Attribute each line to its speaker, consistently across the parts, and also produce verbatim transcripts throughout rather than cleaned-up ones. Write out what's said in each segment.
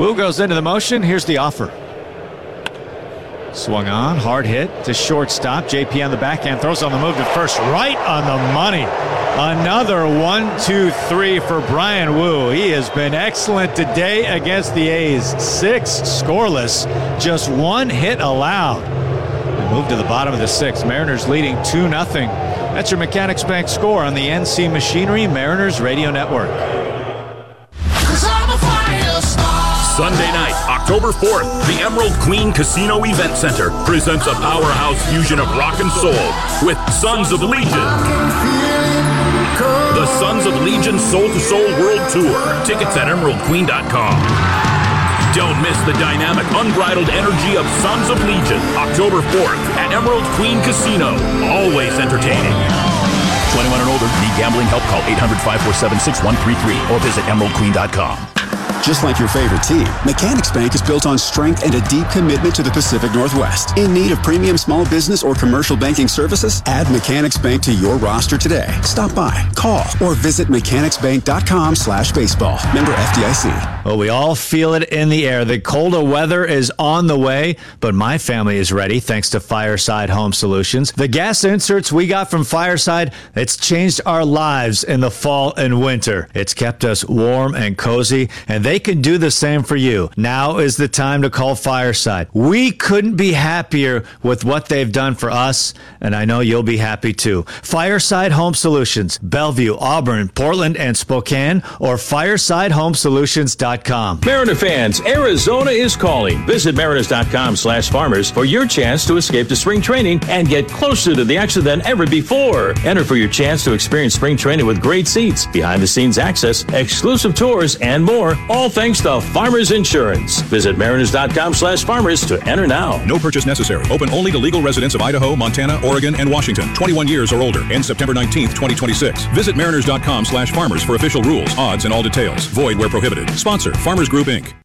Speaker 1: Wu goes into the motion. Here's the offer. Swung on, hard hit to shortstop. J P on the backhand, throws on the move to first, right on the money. Another one, two, three for Bryan Woo. He has been excellent today against the A's. Six scoreless, just one hit allowed. We move to the bottom of the sixth. Mariners leading two nothing. That's your Mechanics Bank score on the N C Machinery Mariners Radio Network.
Speaker 2: Sunday night, October fourth, the Emerald Queen Casino Event Center presents a powerhouse fusion of rock and soul with Sons of Legion. The Sons of Legion Soul to Soul World Tour. Tickets at emerald queen dot com. Don't miss the dynamic, unbridled energy of Sons of Legion, October fourth at Emerald Queen Casino. Always entertaining. twenty-one and older. Need gambling help? Call eight hundred, five four seven, six one three three or visit emerald queen dot com.
Speaker 3: Just like your favorite team, Mechanics Bank is built on strength and a deep commitment to the Pacific Northwest. In need of premium small business or commercial banking services? Add Mechanics Bank to your roster today. Stop by, call, or visit mechanics bank dot com slash baseball. Member F D I C.
Speaker 1: Well, we all feel it in the air. The colder weather is on the way, but my family is ready thanks to Fireside Home Solutions. The gas inserts we got from Fireside, it's changed our lives in the fall and winter. It's kept us warm and cozy, and they They can do the same for you. Now is the time to call Fireside. We couldn't be happier with what they've done for us, and I know you'll be happy too. Fireside Home Solutions, Bellevue, Auburn, Portland, and Spokane, or fireside home solutions dot com.
Speaker 4: Mariner fans, Arizona is calling. Visit mariners dot com slash farmers for your chance to escape to spring training and get closer to the action than ever before. Enter for your chance to experience spring training with great seats, behind-the-scenes access, exclusive tours, and more, all thanks to Farmers Insurance. Visit mariners dot com slash farmers to enter now.
Speaker 5: No purchase necessary. Open only to legal residents of Idaho, Montana, Oregon, and Washington. twenty-one years or older. Ends September nineteenth, twenty twenty-six. Visit mariners dot com slash farmers for official rules, odds, and all details. Void where prohibited. Sponsor, Farmers Group, Incorporated.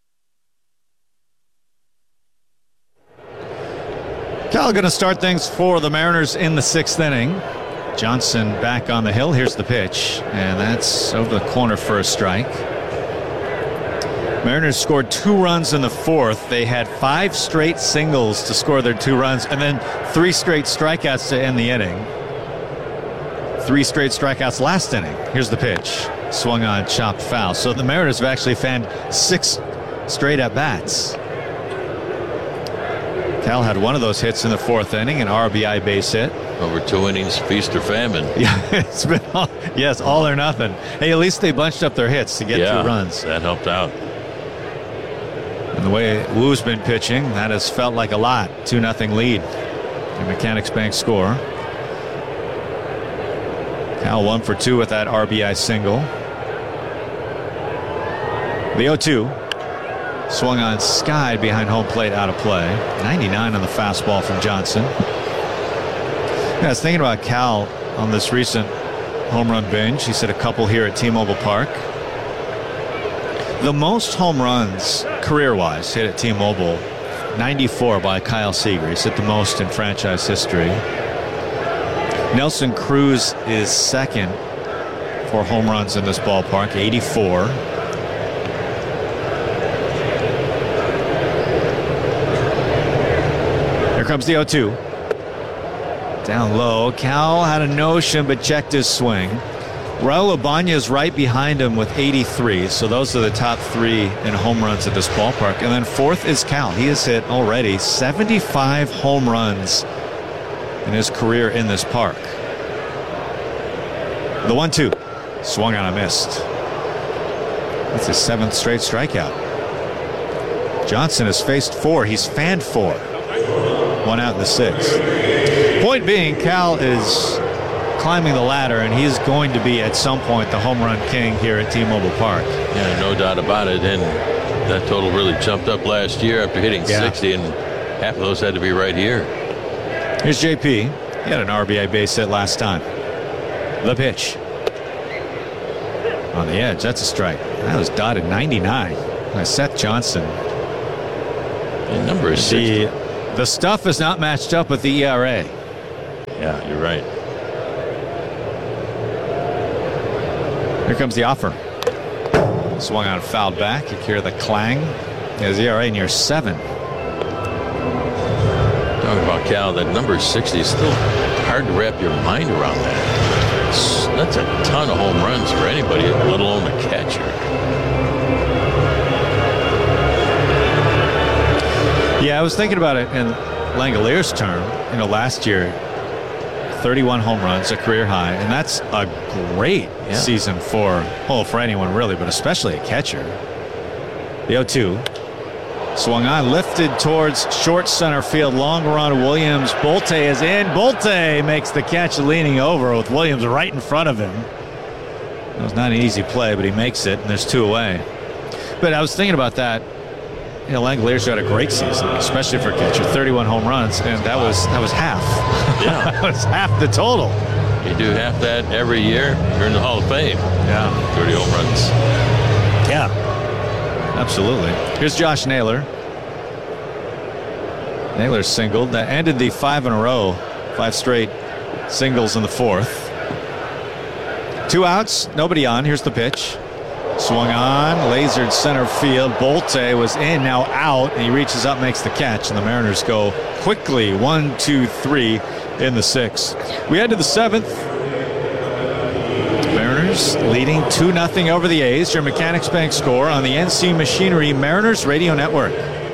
Speaker 1: Cal going to start things for the Mariners in the sixth inning. Johnson back on the hill. Here's the pitch, and that's over the corner for a strike. Mariners scored two runs in the fourth. They had five straight singles to score their two runs, and then three straight strikeouts to end the inning. Three straight strikeouts last inning. Here's the pitch. Swung on, chopped foul. So the Mariners have actually fanned six straight at-bats. Cal had one of those hits in the fourth inning, an R B I base hit.
Speaker 6: Over two innings, feast or famine.
Speaker 1: Yeah, it's been all, yes, all or nothing. Hey, at least they bunched up their hits to get
Speaker 6: yeah,
Speaker 1: two runs.
Speaker 6: That helped out.
Speaker 1: And the way Wu's been pitching, that has felt like a lot. two nothing lead. The Mechanics Bank score. Cal one for two with that R B I single. The oh two. Swung on, skied behind home plate, out of play. ninety-nine on the fastball from Johnson. Yeah, I was thinking about Cal on this recent home run binge. He said a couple here at T-Mobile Park. The most home runs career-wise hit at T-Mobile, ninety-four by Kyle Seager. He's hit the most in franchise history. Nelson Cruz is second for home runs in this ballpark, eighty-four. Here comes the oh two. Down low. Cal had a notion but checked his swing. Raul Ibanez is right behind him with eighty-three. So those are the top three in home runs at this ballpark. And then fourth is Cal. He has hit already seventy-five home runs in his career in this park. The one two. Swung on, a missed. That's his seventh straight strikeout. Johnson has faced four. He's fanned four. One out in the sixth. Point being, Cal is climbing the ladder, and he's going to be at some point the home run king here at T-Mobile Park.
Speaker 6: Yeah, no doubt about it. And that total really jumped up last year after hitting yeah. sixty, and half of those had to be right here.
Speaker 1: Here's J P. He had an R B I base hit last time. The pitch. On the edge. That's a strike. That was dotted ninety-nine. By Seth Johnson.
Speaker 6: The number is sixty.
Speaker 1: The, the stuff is not matched up with the E R A.
Speaker 6: Yeah, you're right.
Speaker 1: Here comes the offer. Swung on, fouled back. You hear the clang. His E R A near seven.
Speaker 6: Talking about Cal, that number sixty is still hard to wrap your mind around that. It's, that's a ton of home runs for anybody, let alone the catcher.
Speaker 1: Yeah, I was thinking about it in Langalier's term. You know, last year, thirty-one home runs, a career high, and that's a great yeah. season for, well, for anyone really, but especially a catcher. The oh two. Swung on, lifted towards short center field. Long run, Williams. Bolte is in. Bolte makes the catch leaning over with Williams right in front of him. It was not an easy play, but he makes it, and there's two away. But I was thinking about that. You know, Langalier's got a great season, especially for a catcher. thirty-one home runs, and that was that was half. Yeah, that was half the total.
Speaker 6: You do half that every year, you're in the Hall of Fame.
Speaker 1: Yeah,
Speaker 6: thirty home runs.
Speaker 1: Yeah, absolutely. Here's Josh Naylor. Naylor singled. That ended the five in a row, five straight singles in the fourth. Two outs, nobody on. Here's the pitch. Swung on, lasered center field. Bolte was in, now out, and he reaches up, makes the catch, and the Mariners go quickly. One, two, three in the sixth. We head to the seventh. Mariners leading two nothing over the A's. Your Mechanics Bank score on the N C Machinery Mariners Radio Network.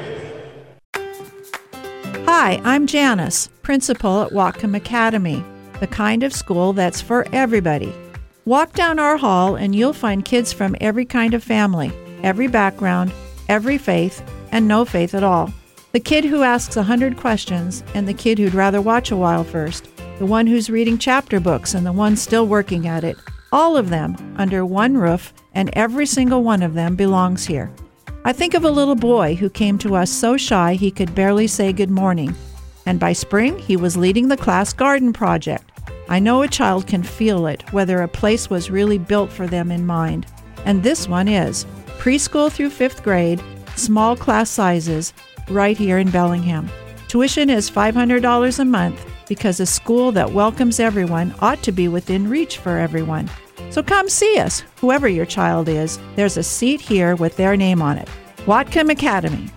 Speaker 7: Hi, I'm Janice, principal at Whatcom Academy, the kind of school that's for everybody. Walk down our hall and you'll find kids from every kind of family, every background, every faith, and no faith at all. The kid who asks a hundred questions and the kid who'd rather watch a while first. The one who's reading chapter books and the one still working at it. All of them under one roof, and every single one of them belongs here. I think of a little boy who came to us so shy he could barely say good morning. And by spring, he was leading the class garden project. I know a child can feel it, whether a place was really built for them in mind. And this one is. Preschool through fifth grade, small class sizes, right here in Bellingham. Tuition is five hundred dollars a month because a school that welcomes everyone ought to be within reach for everyone. So come see us, whoever your child is. There's a seat here with their name on it. Whatcom Academy.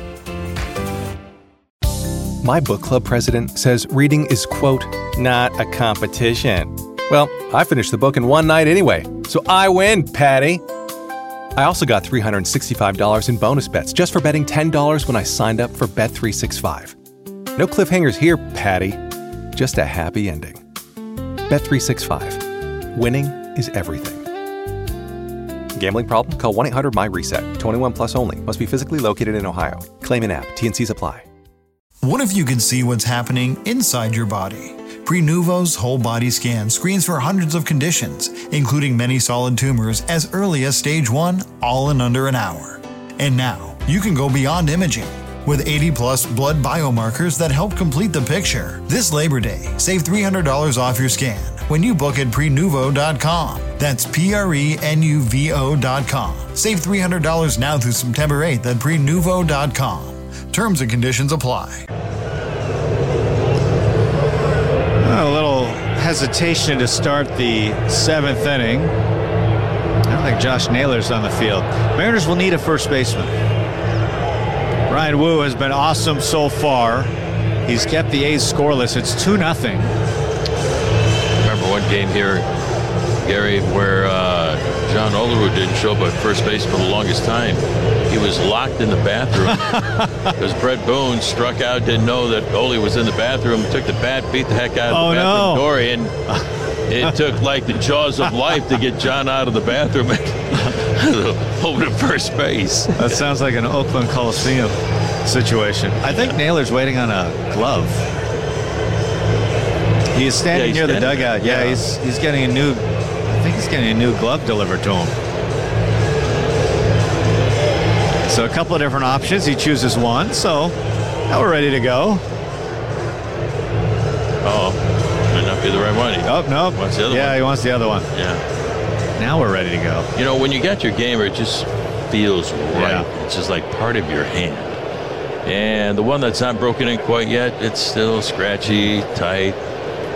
Speaker 8: My book club president says reading is, quote, not a competition. Well, I finished the book in one night anyway, so I win, Patty. I also got three hundred sixty-five dollars in bonus bets just for betting ten dollars when I signed up for Bet three sixty-five. No cliffhangers here, Patty. Just a happy ending. Bet three sixty-five. Winning is everything. Gambling problem? Call one eight hundred M Y reset. twenty-one plus only. Must be physically located in Ohio. Claim in app. T and Cs apply.
Speaker 9: What if you could see what's happening inside your body? Prenuvo's whole body scan screens for hundreds of conditions, including many solid tumors as early as stage one, all in under an hour. And now, you can go beyond imaging. With eighty plus blood biomarkers that help complete the picture. This Labor Day, save three hundred dollars off your scan when you book at prenuvo dot com. That's P R E N U V O dot com. Save three hundred dollars now through September eighth at prenuvo dot com. Terms and conditions apply.
Speaker 1: A little hesitation to start the seventh inning. I don't think Josh Naylor's on the field. Mariners will need a first baseman. Ryan Wu has been awesome so far. He's kept the A's scoreless. It's two nothing.
Speaker 6: Remember one game here, Gary, where uh, John Olerud didn't show up at first base for the longest time. He was locked in the bathroom because Brett Boone struck out, didn't know that Ole was in the bathroom, took the bat, beat the heck out of
Speaker 1: oh,
Speaker 6: the bathroom
Speaker 1: no.
Speaker 6: door, and it took like the jaws of life to get John out of the bathroom and over to first base.
Speaker 1: That sounds like an Oakland Coliseum situation. I think Naylor's waiting on a glove. He is standing
Speaker 6: yeah,
Speaker 1: near the dugout. Yeah, yeah, he's he's getting a new. I think he's getting a new glove delivered to him. So a couple of different options. He chooses one. So now we're ready to go.
Speaker 6: Oh, might not be the right one. He
Speaker 1: oh no,
Speaker 6: wants the other
Speaker 1: yeah,
Speaker 6: one.
Speaker 1: he wants the other one.
Speaker 6: Yeah.
Speaker 1: Now we're ready to go.
Speaker 6: You know, when you get your gamer, it just feels right.
Speaker 1: Yeah.
Speaker 6: It's just like part of your hand. And the one that's not broken in quite yet, it's still scratchy, tight.